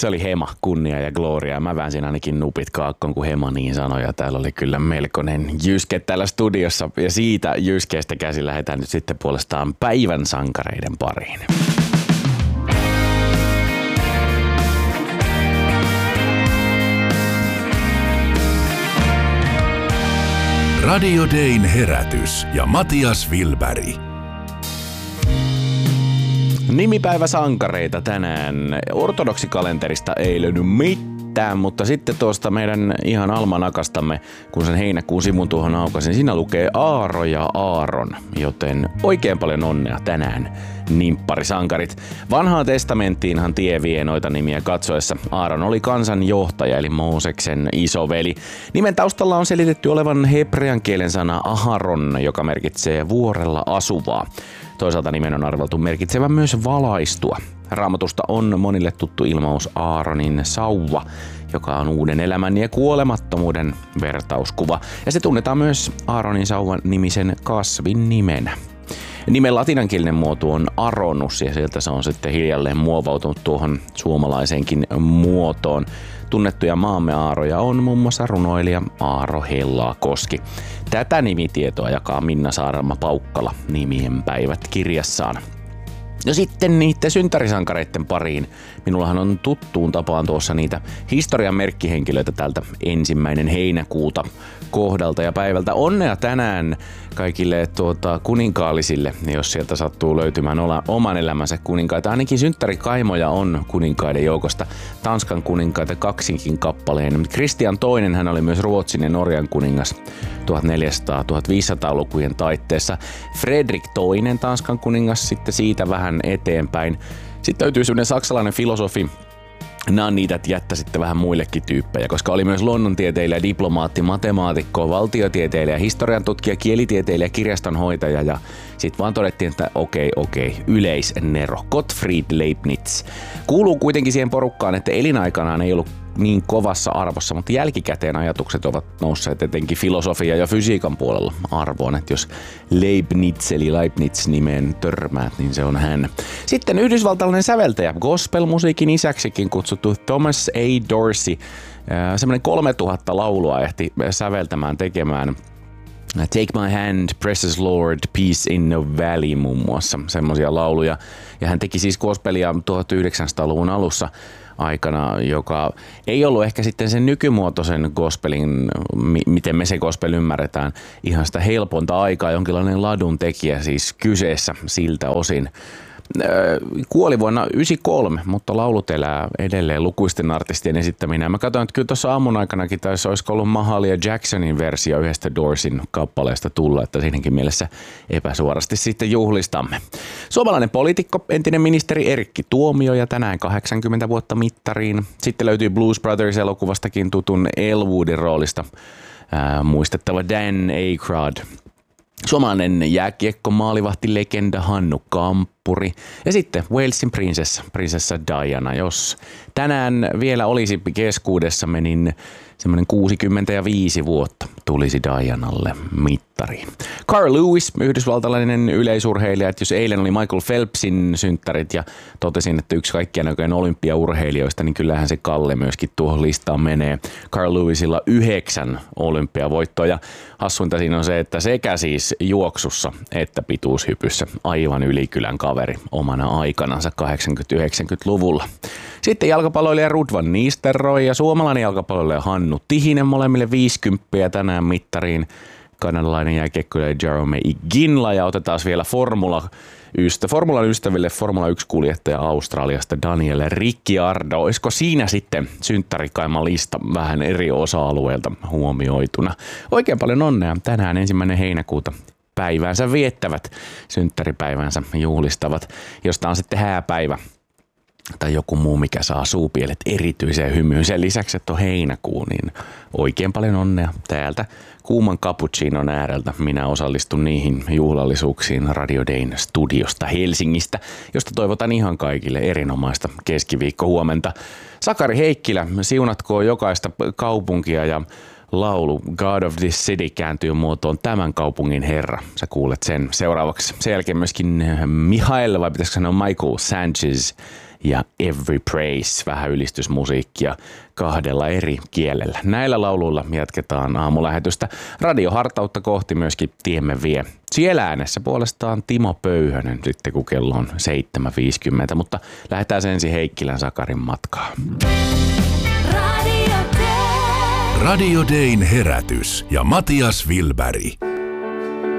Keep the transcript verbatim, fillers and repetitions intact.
Se oli Hema, kunnia ja gloria. Mä väänsin ainakin nupit kaakkoon, kun Hema niin sanoi. Ja täällä oli kyllä melkoinen jyske täällä studiossa. Ja siitä jyskeestä käsin lähdetään nyt sitten puolestaan päivän sankareiden pariin. Radio Dayn herätys ja Matias Wilberg. Nimipäivä sankareita tänään. Ortodoksikalenterista ei löydy mitään, mutta sitten tuosta meidän ihan almanakastamme, kun sen heinäkuun sivun tuohon aukasin, siinä lukee Aaro ja Aaron, joten oikein paljon onnea tänään, nimpparisankarit. Vanhaan testamenttiinhan tie vie noita nimiä katsoessa. Aaron oli kansan johtaja, eli Mooseksen isoveli. Nimen taustalla on selitetty olevan hebrean kielen sana Aharon, joka merkitsee vuorella asuvaa. Toisaalta nimen on arveltu merkitsevän myös valaistua. Raamatusta on monille tuttu ilmaus Aaronin sauva, joka on uuden elämän ja kuolemattomuuden vertauskuva. Ja se tunnetaan myös Aaronin sauvan nimisen kasvin nimenä. Nimen latinankielinen muoto on Aronus ja sieltä se on sitten hiljalleen muovautunut tuohon suomalaiseenkin muotoon. Tunnettuja maamme aaroja on muun muassa runoilija Aaro Hellaakoski. Tätä nimitietoa jakaa Minna Saarelma-Paukkala Nimien päivät -kirjassaan. No sitten niiden synttärisankareiden pariin. Minullahan on tuttuun tapaan tuossa niitä historian merkkihenkilöitä tältä ensimmäinen heinäkuuta kohdalta ja päivältä. Onnea tänään kaikille tuota, kuninkaallisille, jos sieltä sattuu löytymään olla oman elämänsä kuninkaita. Ainakin synttärikaimoja on kuninkaiden joukosta. Tanskan kuninkaita kaksinkin kappaleen. Kristian toinen hän oli myös Ruotsin ja Norjan kuningas tuhatneljäsataa-tuhatviisisataa-lukujen taitteessa. Fredrik toinen Tanskan kuningas sitten siitä vähän eteenpäin. Sitten löytyy sellainen saksalainen filosofi. Nämä on niitä, että jättä sitten vähän muillekin tyyppejä, koska oli myös luonnontieteilijä, diplomaatti, matemaatikko, valtiotieteilijä, historian tutkija, kielitieteilijä, kirjastonhoitaja ja sitten vaan todettiin, että okei, okei, yleisnero. Gottfried Leibniz. Kuuluu kuitenkin siihen porukkaan, että elinaikanaan ei ollut niin kovassa arvossa, mutta jälkikäteen ajatukset ovat nousseet etenkin filosofia ja fysiikan puolella arvoon, että jos Leibniz eli Leibniz nimeen törmäät, niin se on hän. Sitten yhdysvaltalainen säveltäjä, gospelmusiikin isäksikin kutsuttu Thomas A. Dorsey, semmoinen kolmetuhatta laulua ehti säveltämään tekemään. Take My Hand, Precious Lord, Peace in No Valley muun muassa, semmoisia lauluja. Ja hän teki siis gospelia tuhatyhdeksänsataaluvun alussa aikana, joka ei ollut ehkä sitten sen nykymuotoisen gospelin, miten me se gospel ymmärretään, ihan sitä helponta aikaa, jonkinlainen ladun tekijä siis kyseessä siltä osin. Kuoli vuonna yhdeksänkymmentäkolme, mutta laulut elää edelleen lukuisten artistien esittäminä. Mä katsoin, että kyllä tuossa aamun aikanakin taisi olisiko ollut Mahalia Jacksonin versio yhdestä Dorsin kappaleesta tulla, että siinäkin mielessä epäsuorasti sitten juhlistamme. Suomalainen poliitikko, entinen ministeri Erkki Tuomioja, tänään kahdeksankymmentä vuotta mittariin. Sitten löytyy Blues Brothers-elokuvastakin tutun Elwoodin roolista ää, muistettava Dan Aykroyd. Suomalainen jääkiekko maalivahtilegenda Hannu Kamppuri ja sitten Walesin prinsessa, prinsessa Diana. Jos tänään vielä olisi keskuudessamme, niin semmoinen kuusikymmentäviisi vuotta tulisi Dianalle mittariin. Carl Lewis, yhdysvaltalainen yleisurheilija, että jos eilen oli Michael Phelpsin synttärit ja totesin, että yksi kaikkien aikojen olympiaurheilijoista, niin kyllähän se Kalle myöskin tuohon listaan menee. Carl Lewisilla yhdeksän olympiavoittoa ja hassuinta siinä on se, että sekä siis juoksussa että pituushypyssä aivan ylikylän kaveri omana aikanansa kahdeksankymmentä-yhdeksänkymmentäluvulla. Sitten jalkapalloilija Ruud van Nistelrooy ja suomalainen jalkapalloilija Hannu Tihinen molemmille viisikymppiä tänään mittariin. Kanadalainen jääkiekkoilija Jarome Iginla ja otetaan vielä formula ystä, formulan ystäville Formula yksi-kuljettaja Australiasta Daniel Ricciardo. Olisiko siinä sitten synttärikaima lista vähän eri osa-alueilta huomioituna? Oikein paljon onnea tänään ensimmäinen heinäkuuta päivänsä viettävät, synttäripäivänsä juhlistavat, josta on sitten hääpäivä tai joku muu, mikä saa suupielet erityiseen hymyyn. Sen lisäksi, että on heinäkuu, niin oikein paljon onnea täältä kuuman cappuccinon ääreltä. Minä osallistun niihin juhlallisuuksiin Radio Dayn studiosta Helsingistä, josta toivotan ihan kaikille erinomaista keskiviikkohuomenta. Sakari Heikkilä, siunatkoon jokaista kaupunkia ja laulu God of this City kääntyy muotoon Tämän kaupungin herra. Sä kuulet sen seuraavaksi. Sen jälkeen myöskin Mihail, vai pitäisikö sanoa Michael Sanchez ja Every Praise, vähän ylistysmusiikkia kahdella eri kielellä. Näillä lauluilla jatketaan aamulähetystä. Radiohartautta kohti myöskin tiemme vie. Siellä äänessä puolestaan Timo Pöyhönen sitten, kun kello on seitsemän viisikymmentä, mutta lähdetään ensin Heikkilän Sakarin matkaan. Radio Dayn herätys ja Matias Vilberg.